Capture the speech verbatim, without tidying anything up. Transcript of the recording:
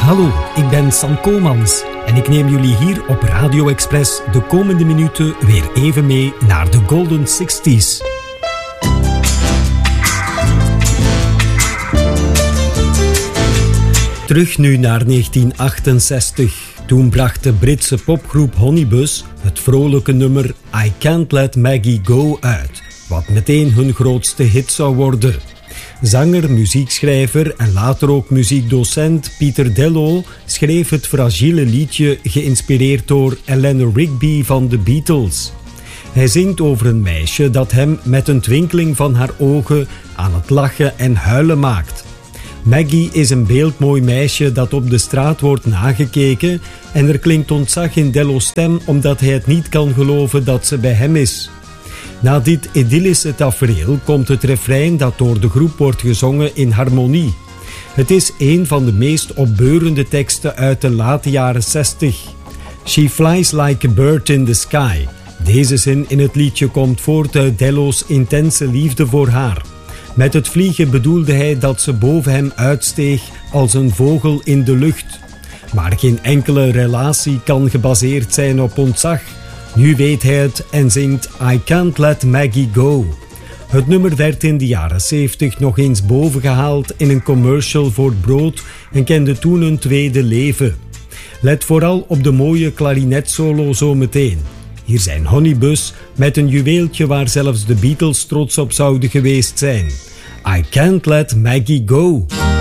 Hallo, ik ben Sam Komans en ik neem jullie hier op Radio Express de komende minuten weer even mee naar de Golden zestig's. Terug nu naar negentien achtenzestig. Toen bracht de Britse popgroep Honeybus het vrolijke nummer I Can't Let Maggie Go uit, wat meteen hun grootste hit zou worden. Zanger, muziekschrijver en later ook muziekdocent Peter Dello schreef het fragiele liedje geïnspireerd door Eleanor Rigby van de Beatles. Hij zingt over een meisje dat hem met een twinkeling van haar ogen aan het lachen en huilen maakt. Maggie is een beeldmooi meisje dat op de straat wordt nagekeken en er klinkt ontzag in Dello's stem omdat hij het niet kan geloven dat ze bij hem is. Na dit idyllische tafereel komt het refrein dat door de groep wordt gezongen in harmonie. Het is een van de meest opbeurende teksten uit de late jaren zestig. She flies like a bird in the sky. Deze zin in het liedje komt voort uit Dello's intense liefde voor haar. Met het vliegen bedoelde hij dat ze boven hem uitsteeg als een vogel in de lucht. Maar geen enkele relatie kan gebaseerd zijn op ontzag. Nu weet hij het en zingt I Can't Let Maggie Go. Het nummer werd in de jaren zeventig nog eens bovengehaald in een commercial voor brood en kende toen een tweede leven. Let vooral op de mooie klarinetsolo zometeen. Hier zijn Honeybus met een juweeltje waar zelfs de Beatles trots op zouden geweest zijn. I Can't Let Maggie Go.